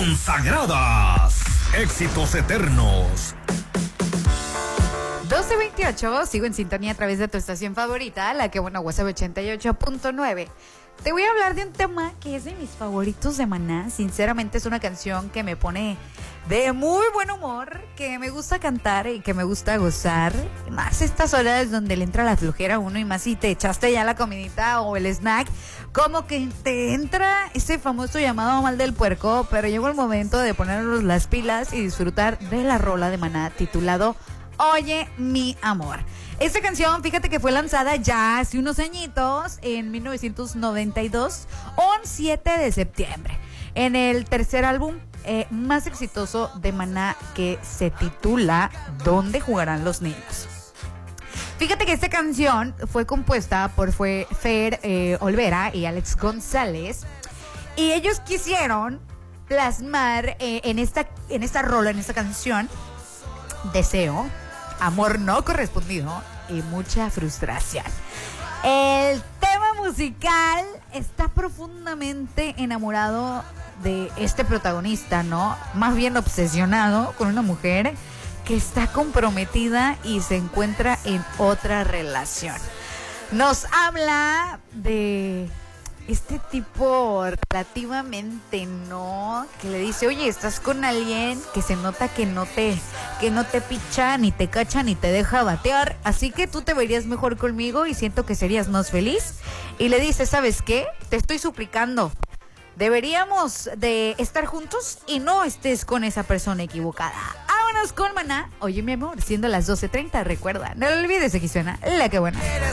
consagradas. Éxitos eternos. 12:28, sigo en sintonía a través de tu estación favorita, la que bueno, WhatsApp 88.9. Te voy a hablar de un tema que es de mis favoritos de Maná. Sinceramente es una canción que me pone de muy buen humor, que me gusta cantar y que me gusta gozar. Más estas horas donde le entra la flojera a uno y más si te echaste ya la comidita o el snack, como que te entra ese famoso llamado mal del puerco, pero llegó el momento de ponernos las pilas y disfrutar de la rola de Maná titulado Oye mi amor. Esta canción, fíjate que fue lanzada ya hace unos añitos, en 1992, un 7 de septiembre, en el tercer álbum más exitoso de Maná, que se titula ¿Dónde jugarán los niños? Fíjate que esta canción fue compuesta por Fer Olvera y Alex González, y ellos quisieron plasmar en esta rola, en esta canción, deseo, amor no correspondido y mucha frustración. El tema musical está profundamente enamorado de este protagonista, ¿no? Más bien obsesionado con una mujer que está comprometida y se encuentra en otra relación. Nos habla de este tipo relativamente, ¿no? Que le dice, oye, estás con alguien que se nota que no te picha, ni te cacha, ni te deja batear, así que tú te verías mejor conmigo y siento que serías más feliz. Y le dice, ¿sabes qué? Te estoy suplicando. Deberíamos de estar juntos y no estés con esa persona equivocada. Vámonos con Maná, Oye mi amor, siendo las 12:30, recuerda, no lo olvides, aquí suena La Que Buena.